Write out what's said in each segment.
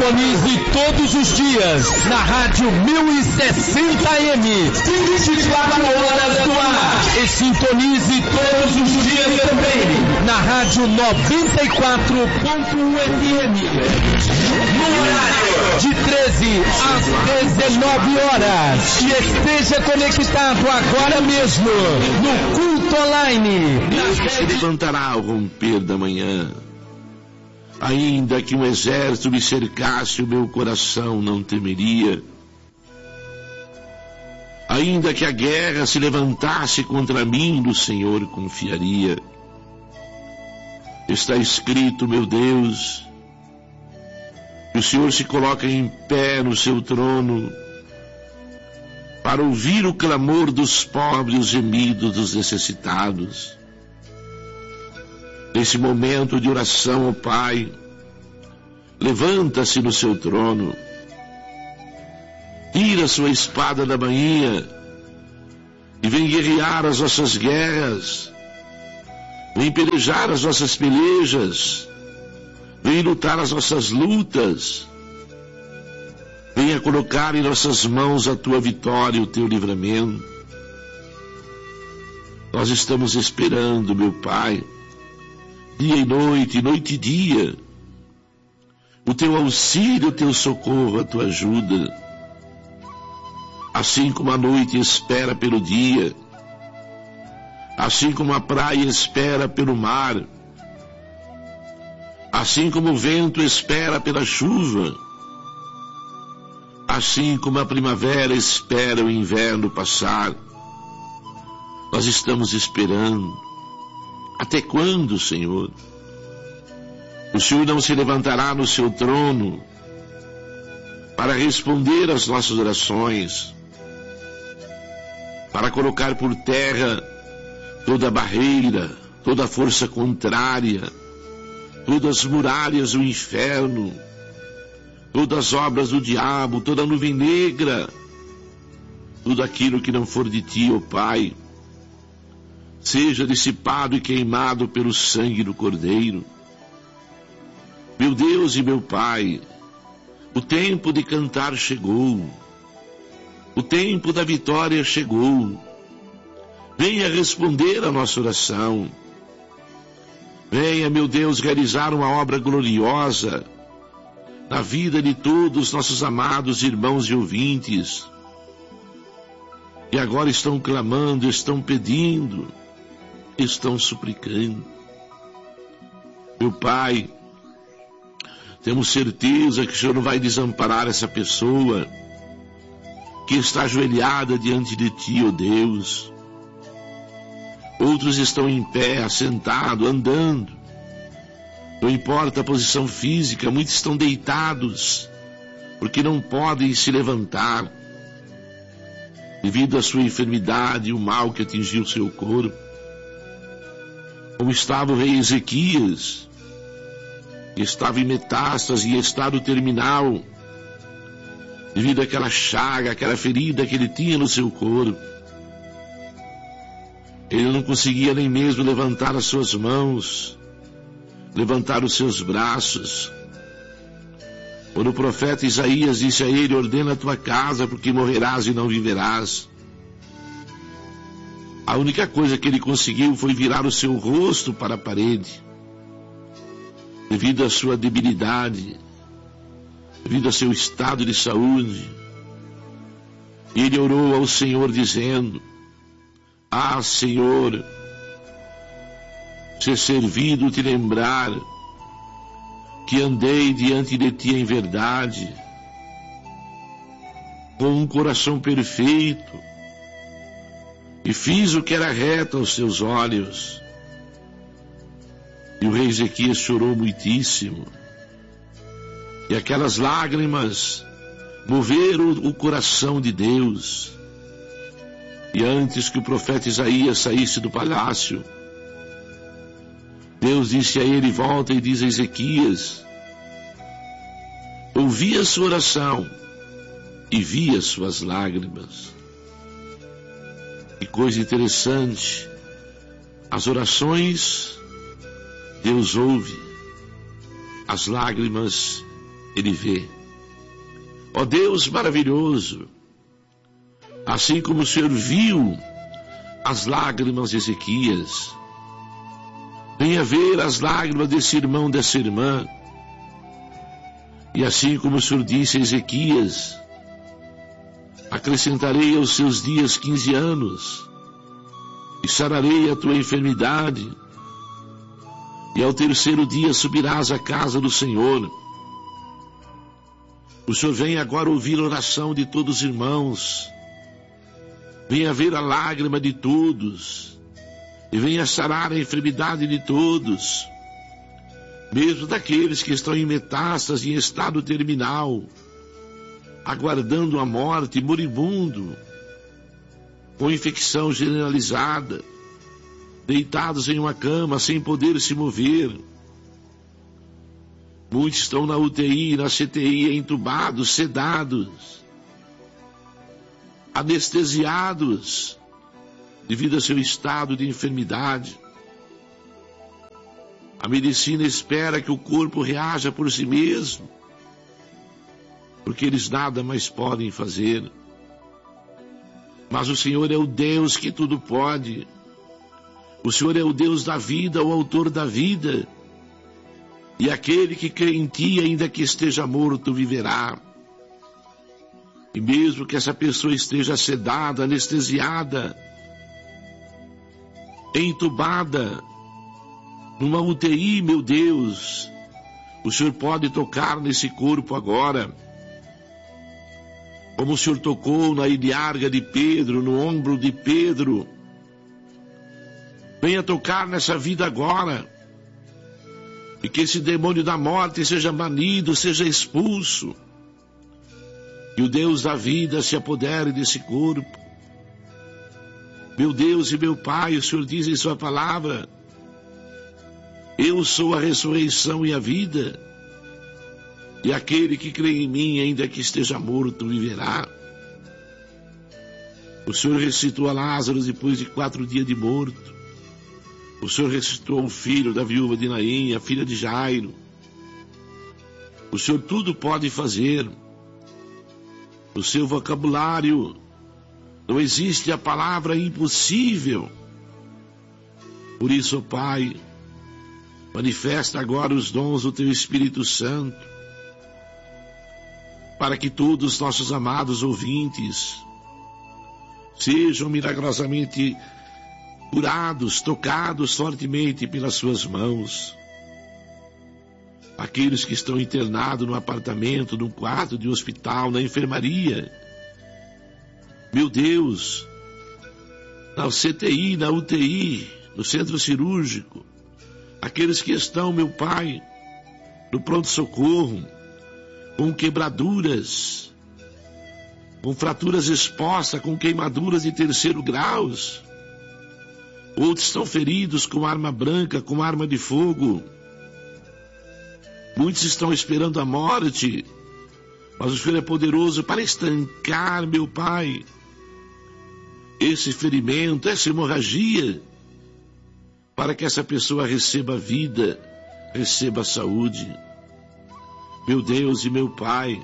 Sintonize todos os dias na Rádio 1060M, 24 horas no ar. E sintonize todos os dias também na Rádio 94.1 FM, no horário de 13 às 19 horas. E esteja conectado agora mesmo no Culto Online. Se levantará ao romper da manhã. Ainda que um exército me cercasse, o meu coração não temeria. Ainda que a guerra se levantasse contra mim, no Senhor confiaria. Está escrito, meu Deus, que o Senhor se coloca em pé no seu trono para ouvir o clamor dos pobres, os gemidos dos necessitados. Nesse momento de oração, ó Pai, levanta-se no seu trono, tira sua espada da bainha e vem guerrear as nossas guerras, vem pelejar as nossas pelejas, vem lutar as nossas lutas, venha colocar em nossas mãos a tua vitória e o teu livramento. Nós estamos esperando, meu Pai, dia e noite e dia, o teu auxílio, o teu socorro, a tua ajuda. Assim como a noite espera pelo dia, assim como a praia espera pelo mar, assim como o vento espera pela chuva, assim como a primavera espera o inverno passar, nós estamos esperando. Até quando, Senhor? O Senhor não se levantará no seu trono para responder às nossas orações, para colocar por terra toda barreira, toda força contrária, todas as muralhas do inferno, todas as obras do diabo, toda a nuvem negra, tudo aquilo que não for de ti, ó Pai, seja dissipado e queimado pelo sangue do Cordeiro. Meu Deus e meu Pai, o tempo de cantar chegou, o tempo da vitória chegou. Venha responder a nossa oração. Venha, meu Deus, realizar uma obra gloriosa na vida de todos os nossos amados irmãos e ouvintes, que agora estão clamando, estão pedindo, estão suplicando. Meu Pai, temos certeza que o Senhor não vai desamparar essa pessoa que está ajoelhada diante de ti, ó Deus. Outros estão em pé, assentados, andando. Não importa a posição física, muitos estão deitados, porque não podem se levantar, devido à sua enfermidade e o mal que atingiu o seu corpo. Como estava o rei Ezequias, que estava em metástase e estado terminal, devido àquela chaga, aquela ferida que ele tinha no seu corpo. Ele não conseguia nem mesmo levantar as suas mãos, levantar os seus braços. Quando o profeta Isaías disse a ele: ordena a tua casa, porque morrerás e não viverás. A única coisa que ele conseguiu foi virar o seu rosto para a parede, devido à sua debilidade, devido ao seu estado de saúde. E ele orou ao Senhor dizendo: ah, Senhor, ser servido te lembrar que andei diante de ti em verdade, com um coração perfeito, e fiz o que era reto aos teus olhos. E o rei Ezequias chorou muitíssimo, e aquelas lágrimas moveram o coração de Deus. E antes que o profeta Isaías saísse do palácio, Deus disse a ele: volta e diz a Ezequias: ouvi a sua oração e vi as suas lágrimas. Que coisa interessante, as orações Deus ouve, as lágrimas Ele vê. Ó Deus maravilhoso, assim como o Senhor viu as lágrimas de Ezequias, venha ver as lágrimas desse irmão, dessa irmã. E assim como o Senhor disse a Ezequias, acrescentarei aos seus dias 15 anos, e sararei a tua enfermidade, e ao terceiro dia subirás à casa do Senhor. O Senhor vem agora ouvir a oração de todos os irmãos, venha ver a lágrima de todos, e venha sarar a enfermidade de todos, mesmo daqueles que estão em metástase, em estado terminal, aguardando a morte, moribundo, com infecção generalizada, deitados em uma cama, sem poder se mover. Muitos estão na UTI, na CTI, entubados, sedados, anestesiados, devido ao seu estado de enfermidade. A medicina espera que o corpo reaja por si mesmo, porque eles nada mais podem fazer. Mas o Senhor é o Deus que tudo pode. O Senhor é o Deus da vida, o autor da vida. E aquele que crê em ti, ainda que esteja morto, viverá. E mesmo que essa pessoa esteja sedada, anestesiada, entubada, numa UTI, meu Deus, o Senhor pode tocar nesse corpo agora, como o Senhor tocou na ilharga de Pedro, no ombro de Pedro. Venha tocar nessa vida agora, e que esse demônio da morte seja banido, seja expulso, que o Deus da vida se apodere desse corpo. Meu Deus e meu Pai, o Senhor diz em sua palavra, eu sou a ressurreição e a vida, e aquele que crê em mim, ainda que esteja morto, viverá. O Senhor ressuscitou a Lázaro depois de 4 dias de morto. O Senhor ressuscitou o filho da viúva de Naim, a filha de Jairo. O Senhor tudo pode fazer. No seu vocabulário não existe a palavra impossível. Por isso, Pai, manifesta agora os dons do Teu Espírito Santo, para que todos os nossos amados ouvintes sejam milagrosamente curados, tocados fortemente pelas Suas mãos. Aqueles que estão internados no apartamento, no quarto de hospital, na enfermaria, meu Deus, na CTI, na UTI, no centro cirúrgico, aqueles que estão, meu Pai, no pronto-socorro, com quebraduras, com fraturas expostas, com queimaduras de 3º grau. Outros estão feridos com arma branca, com arma de fogo. Muitos estão esperando a morte, mas o Senhor é poderoso para estancar, meu Pai, esse ferimento, essa hemorragia, para que essa pessoa receba vida, receba saúde. Meu Deus e meu Pai,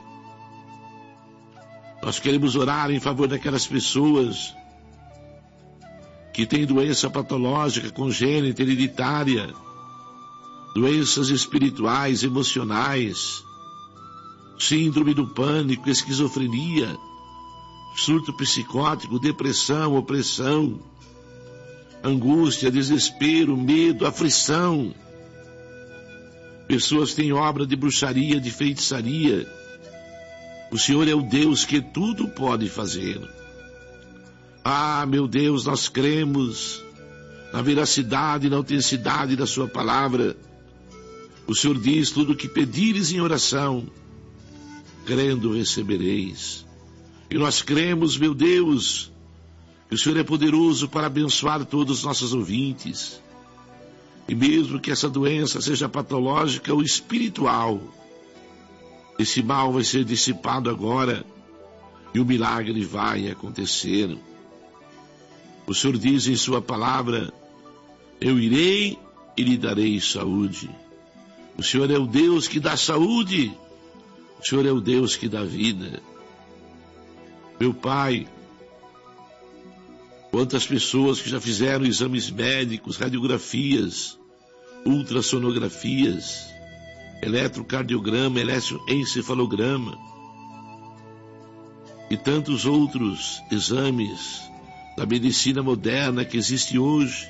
nós queremos orar em favor daquelas pessoas que têm doença patológica, congênita, hereditária, doenças espirituais, emocionais, síndrome do pânico, esquizofrenia, surto psicótico, depressão, opressão, angústia, desespero, medo, aflição. Pessoas que têm obra de bruxaria, de feitiçaria. O Senhor é o Deus que tudo pode fazer. Ah, meu Deus, nós cremos na veracidade e na autenticidade da Sua palavra. O Senhor diz, tudo o que pedires em oração, crendo recebereis. E nós cremos, meu Deus, que o Senhor é poderoso para abençoar todos os nossos ouvintes. E mesmo que essa doença seja patológica ou espiritual, esse mal vai ser dissipado agora e o milagre vai acontecer. O Senhor diz em Sua palavra, eu irei e lhe darei saúde. O Senhor é o Deus que dá saúde O Senhor é o Deus que dá vida. Meu Pai, quantas pessoas que já fizeram exames médicos, radiografias, ultrassonografias, eletrocardiograma, eletroencefalograma e tantos outros exames da medicina moderna que existe hoje,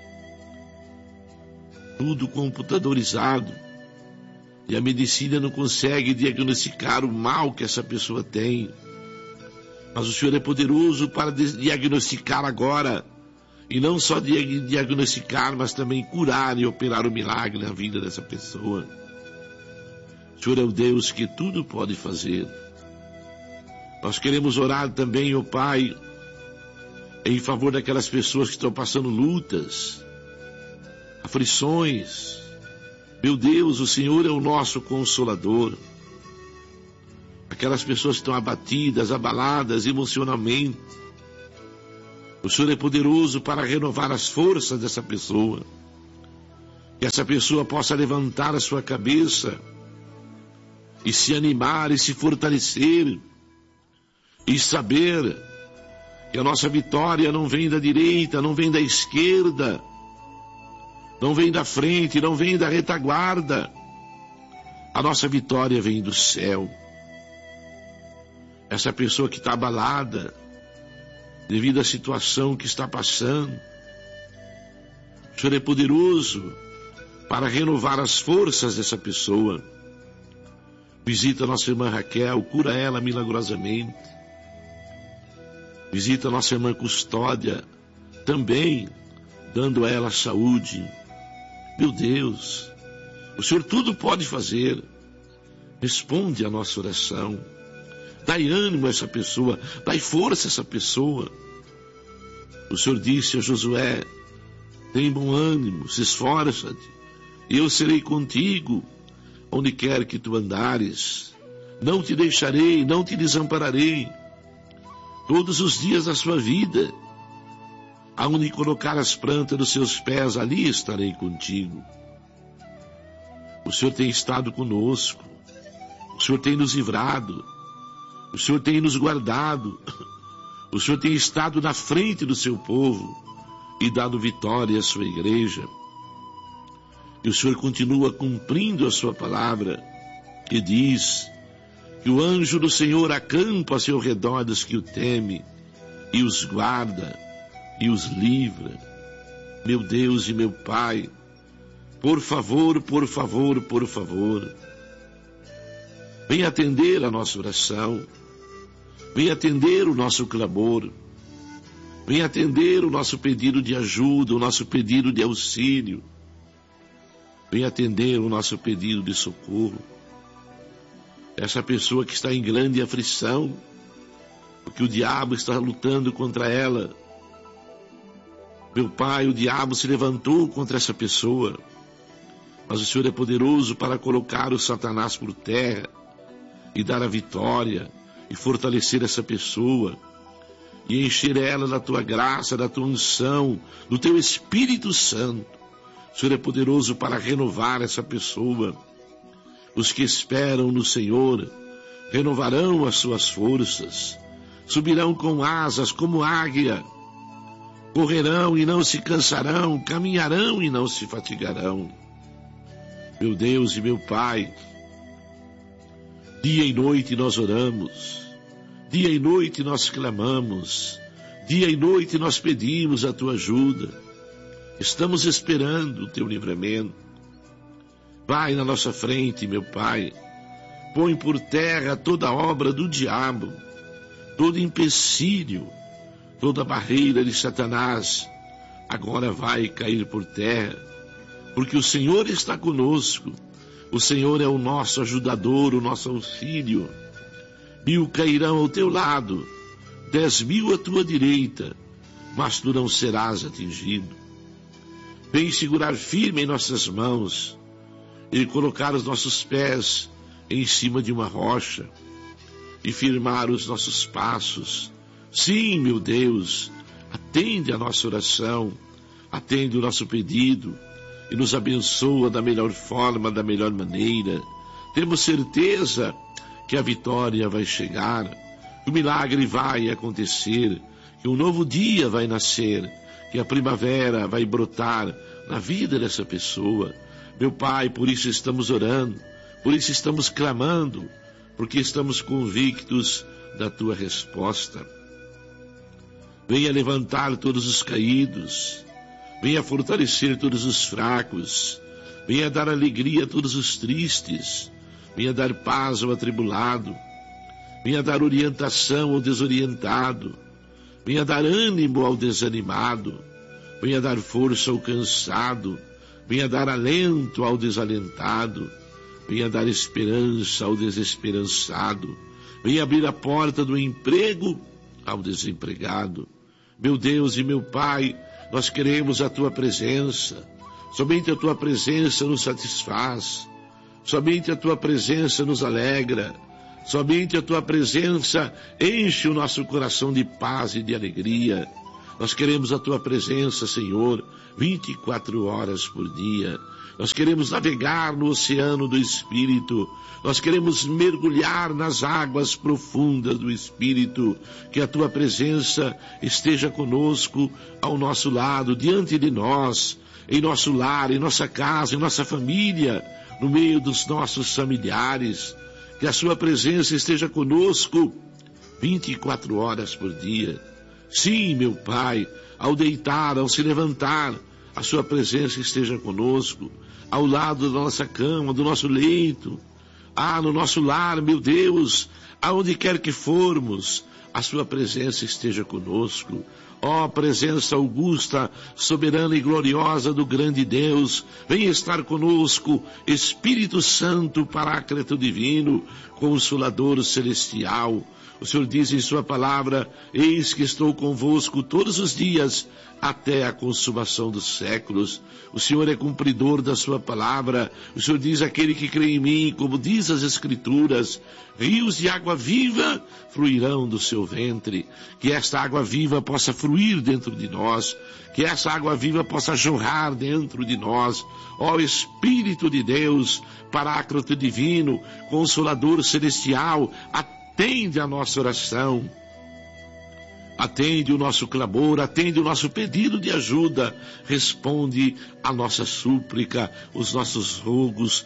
tudo computadorizado, e a medicina não consegue diagnosticar o mal que essa pessoa tem. Mas o Senhor é poderoso para diagnosticar agora, e não só diagnosticar, mas também curar e operar o milagre na vida dessa pessoa. O Senhor é o Deus que tudo pode fazer. Nós queremos orar também, ó Pai, em favor daquelas pessoas que estão passando lutas, aflições. Meu Deus, o Senhor é o nosso Consolador. Aquelas pessoas que estão abatidas, abaladas emocionalmente. O Senhor é poderoso para renovar as forças dessa pessoa. Que essa pessoa possa levantar a sua cabeça e se animar e se fortalecer e saber que a nossa vitória não vem da direita, não vem da esquerda, não vem da frente, não vem da retaguarda. A nossa vitória vem do céu. Essa pessoa que está abalada devido à situação que está passando, o Senhor é poderoso para renovar as forças dessa pessoa. Visita a nossa irmã Raquel, cura ela milagrosamente. Visita a nossa irmã Custódia, também dando a ela saúde. Meu Deus, o Senhor tudo pode fazer. Responde a nossa oração. Dai ânimo a essa pessoa, dai força a essa pessoa. O Senhor disse a Josué: tem bom ânimo, se esforça-te, e eu serei contigo, onde quer que tu andares. Não te deixarei, não te desampararei. Todos os dias da sua vida, aonde colocar as plantas dos seus pés, ali estarei contigo. O Senhor tem estado conosco, o Senhor tem nos livrado, o Senhor tem nos guardado, o Senhor tem estado na frente do seu povo e dado vitória à sua igreja. E o Senhor continua cumprindo a sua palavra, que diz que o anjo do Senhor acampa ao seu redor dos que o temem, e os guarda, e os livra. Meu Deus e meu Pai, por favor, por favor, por favor, venha atender a nossa oração, venha atender o nosso clamor, venha atender o nosso pedido de ajuda, o nosso pedido de auxílio, venha atender o nosso pedido de socorro. Essa pessoa que está em grande aflição, porque o diabo está lutando contra ela. Meu Pai, o diabo se levantou contra essa pessoa, mas o Senhor é poderoso para colocar o Satanás por terra e dar a vitória e fortalecer essa pessoa e encher ela da tua graça, da tua unção, do teu Espírito Santo. O Senhor é poderoso para renovar essa pessoa. Os que esperam no Senhor renovarão as suas forças, subirão com asas como águia, correrão e não se cansarão, caminharão e não se fatigarão. Meu Deus e meu Pai, dia e noite nós oramos, dia e noite nós clamamos, dia e noite nós pedimos a tua ajuda, estamos esperando o teu livramento. Vai na nossa frente, meu Pai, põe por terra toda obra do diabo, todo empecilho, toda barreira de Satanás, agora vai cair por terra, porque o Senhor está conosco, o Senhor é o nosso ajudador, o nosso auxílio. 1000 cairão ao teu lado, 10.000 à tua direita, mas tu não serás atingido. Vem segurar firme em nossas mãos e colocar os nossos pés em cima de uma rocha e firmar os nossos passos. Sim, meu Deus, atende a nossa oração, atende o nosso pedido e nos abençoa da melhor forma, da melhor maneira. Temos certeza que a vitória vai chegar, que o milagre vai acontecer, que um novo dia vai nascer, que a primavera vai brotar na vida dessa pessoa. Meu Pai, por isso estamos orando, por isso estamos clamando, porque estamos convictos da Tua resposta. Venha levantar todos os caídos, venha fortalecer todos os fracos, venha dar alegria a todos os tristes, venha dar paz ao atribulado, venha dar orientação ao desorientado, venha dar ânimo ao desanimado, venha dar força ao cansado, venha dar alento ao desalentado, venha dar esperança ao desesperançado, venha abrir a porta do emprego ao desempregado. Meu Deus e meu Pai, nós queremos a Tua presença. Somente a Tua presença nos satisfaz. Somente a Tua presença nos alegra. Somente a Tua presença enche o nosso coração de paz e de alegria. Nós queremos a Tua presença, Senhor, 24 horas por dia. Nós queremos navegar no oceano do Espírito. Nós queremos mergulhar nas águas profundas do Espírito. Que a Tua presença esteja conosco, ao nosso lado, diante de nós, em nosso lar, em nossa casa, em nossa família, no meio dos nossos familiares. Que a Sua presença esteja conosco 24 horas por dia. Sim, meu Pai, ao deitar, ao se levantar, a Sua presença esteja conosco, ao lado da nossa cama, do nosso leito, no nosso lar, meu Deus, aonde quer que formos, a Sua presença esteja conosco. Ó presença augusta, soberana e gloriosa do grande Deus, venha estar conosco, Espírito Santo, Paráclito Divino, Consolador Celestial. O Senhor diz em Sua palavra: eis que estou convosco todos os dias, até a consumação dos séculos. O Senhor é cumpridor da Sua palavra. O Senhor diz: aquele que crê em mim, como diz as Escrituras, rios de água viva fluirão do seu ventre. Que esta água viva possa fluir dentro de nós, que essa água viva possa jorrar dentro de nós. Ó Espírito de Deus, Paráclito Divino, Consolador Celestial, atende a nossa oração, atende o nosso clamor, atende o nosso pedido de ajuda, responde a nossa súplica, os nossos rogos,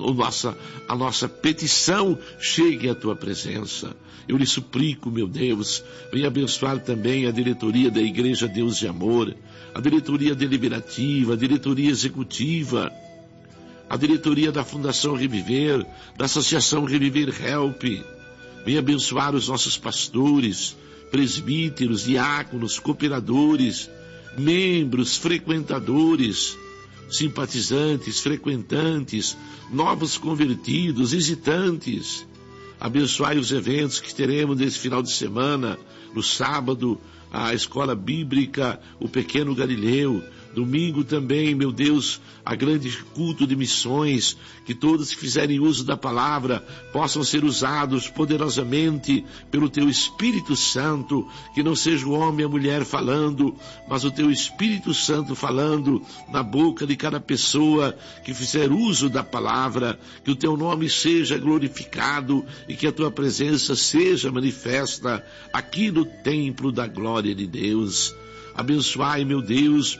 a nossa petição, chegue à Tua presença. Eu lhe suplico, meu Deus, venha abençoar também a diretoria da Igreja Deus de Amor, a diretoria deliberativa, a diretoria executiva, a diretoria da Fundação Reviver, da Associação Reviver Help. Venha abençoar os nossos pastores, presbíteros, diáconos, cooperadores, membros, frequentadores, simpatizantes, frequentantes, novos convertidos, visitantes. Abençoai os eventos que teremos nesse final de semana. No sábado, a Escola Bíblica, o Pequeno Galileu. Domingo também, meu Deus, a grande culto de missões, que todos que fizerem uso da palavra possam ser usados poderosamente pelo Teu Espírito Santo, que não seja o homem e a mulher falando, mas o Teu Espírito Santo falando na boca de cada pessoa que fizer uso da palavra, que o Teu nome seja glorificado e que a Tua presença seja manifesta aqui no templo da glória de Deus. Abençoai, meu Deus,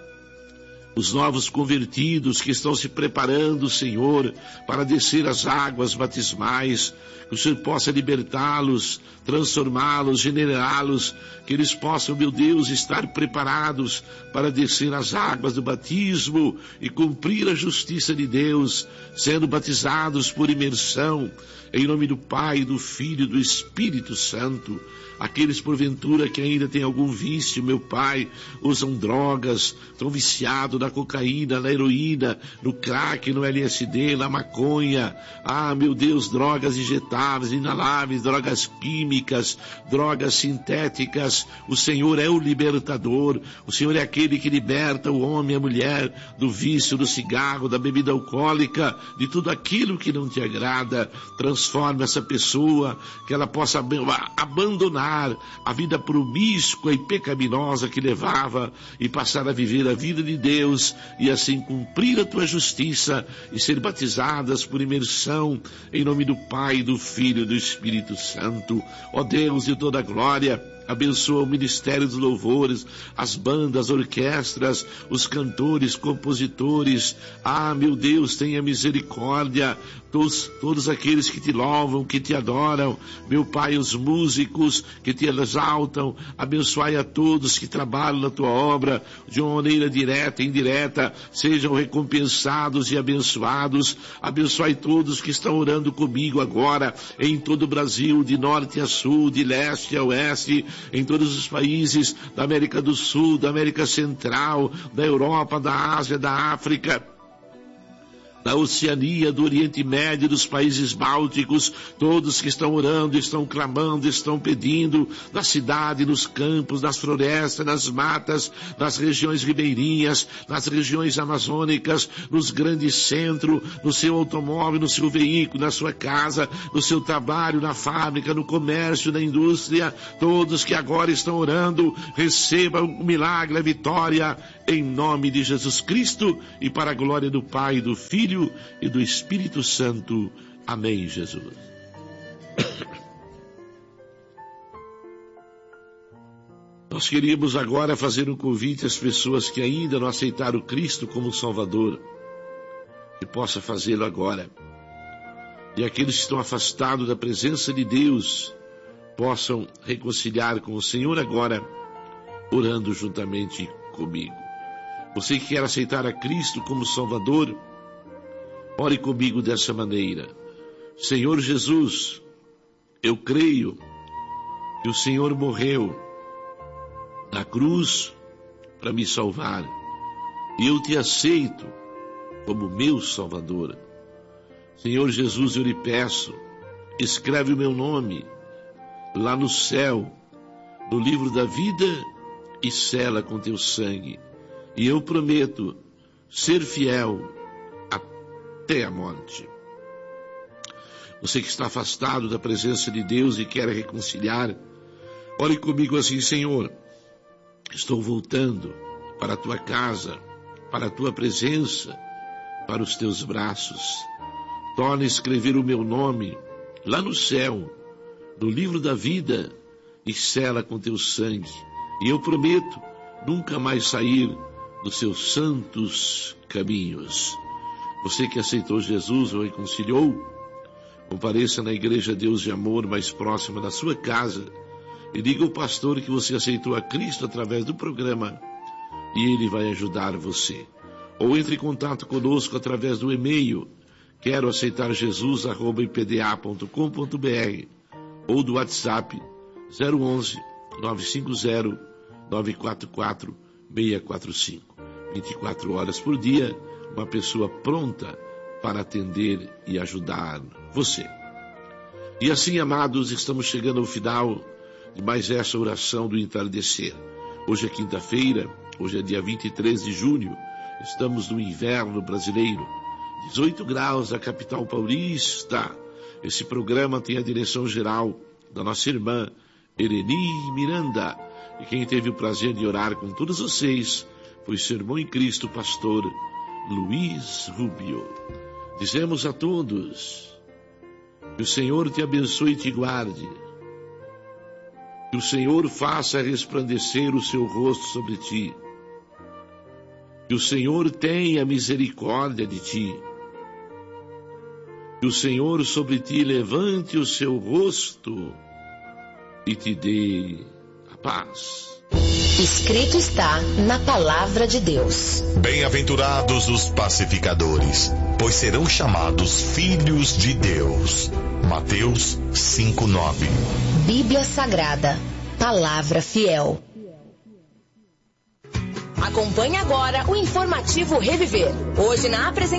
os novos convertidos que estão se preparando, Senhor, para descer as águas batismais, que o Senhor possa libertá-los, transformá-los, generá-los, que eles possam, meu Deus, estar preparados para descer as águas do batismo e cumprir a justiça de Deus, sendo batizados por imersão, em nome do Pai, do Filho e do Espírito Santo. Aqueles, porventura, que ainda têm algum vício, meu Pai, usam drogas, estão viciados na cocaína, na heroína, no crack, no LSD, na maconha. Meu Deus, drogas injetáveis, inaláveis, drogas químicas, drogas sintéticas. O Senhor é o libertador. O Senhor é aquele que liberta o homem e a mulher do vício, do cigarro, da bebida alcoólica, de tudo aquilo que não te agrada. Transforma essa pessoa, que ela possa abandonar a vida promíscua e pecaminosa que levava e passar a viver a vida de Deus, Deus, e assim cumprir a tua justiça e ser batizadas por imersão em nome do Pai, do Filho e do Espírito Santo. Ó Deus de toda glória, abençoa o ministério dos louvores, as bandas, as orquestras, os cantores, compositores. Meu Deus, tenha misericórdia. Todos aqueles que te louvam, que te adoram, meu Pai, os músicos que te exaltam, abençoai a todos que trabalham na tua obra, de uma maneira direta e indireta, sejam recompensados e abençoados. Abençoai todos que estão orando comigo agora, em todo o Brasil, de norte a sul, de leste a oeste, em todos os países da América do Sul, da América Central, da Europa, da Ásia, da África, da Oceania, do Oriente Médio, dos países bálticos, todos que estão orando, estão clamando, estão pedindo, na cidade, nos campos, nas florestas, nas matas, nas regiões ribeirinhas, nas regiões amazônicas, nos grandes centros, no seu automóvel, no seu veículo, na sua casa, no seu trabalho, na fábrica, no comércio, na indústria, todos que agora estão orando, recebam o milagre, a vitória, em nome de Jesus Cristo, e para a glória do Pai, do Filho e do Espírito Santo. Amém, Jesus. Nós queríamos agora fazer um convite às pessoas que ainda não aceitaram Cristo como Salvador, que possa fazê-lo agora. E aqueles que estão afastados da presença de Deus possam reconciliar com o Senhor agora, orando juntamente comigo. Você que quer aceitar a Cristo como Salvador, ore comigo dessa maneira. Senhor Jesus, eu creio que o Senhor morreu na cruz para me salvar, e eu te aceito como meu Salvador. Senhor Jesus, eu lhe peço, escreve o meu nome lá no céu, no livro da vida, e sela com teu sangue. E eu prometo ser fiel até a morte. Você que está afastado da presença de Deus e quer reconciliar, ore comigo assim: Senhor, estou voltando para a tua casa, para a tua presença, para os teus braços. Torna a escrever o meu nome lá no céu, no livro da vida, e sela com teu sangue. E eu prometo nunca mais sair dos seus santos caminhos. Você que aceitou Jesus ou reconciliou, compareça na Igreja Deus de Amor mais próxima da sua casa e diga ao pastor que você aceitou a Cristo através do programa, e ele vai ajudar você. Ou entre em contato conosco através do e-mail quero aceitar jesus@ipda.com.br ou do WhatsApp 011 950 944 645. 24 horas por dia, uma pessoa pronta para atender e ajudar você. E assim, amados, estamos chegando ao final de mais essa oração do entardecer. Hoje é quinta-feira, hoje é dia 23 de junho, estamos no inverno brasileiro, 18 graus na capital paulista. Esse programa tem a direção geral da nossa irmã Ereni Miranda, e quem teve o prazer de orar com todos vocês foi seu irmão em Cristo, pastor Luiz Rubio. Dizemos a todos que o Senhor te abençoe e te guarde, que o Senhor faça resplandecer o seu rosto sobre ti, que o Senhor tenha misericórdia de ti, que o Senhor sobre ti levante o seu rosto e te dê a paz. Escrito está na palavra de Deus. Bem-aventurados os pacificadores, pois serão chamados filhos de Deus. Mateus 5:9. Bíblia Sagrada, palavra fiel. Acompanhe agora o informativo Reviver. Hoje na apresentação